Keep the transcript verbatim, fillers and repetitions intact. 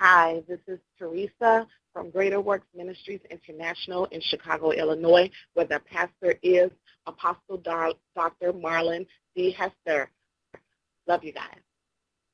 Hi, this is Teresa from Greater Works Ministries International in Chicago, Illinois, where the pastor is Apostle Doctor Marlon D. Hester. Love you guys.